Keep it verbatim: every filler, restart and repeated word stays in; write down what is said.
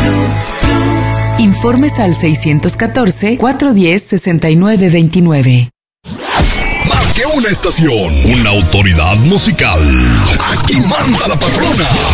Informes al seiscientos catorce, cuatrocientos diez, sesenta y nueve veintinueve. Más que una estación, una autoridad musical. Aquí manda la patrona.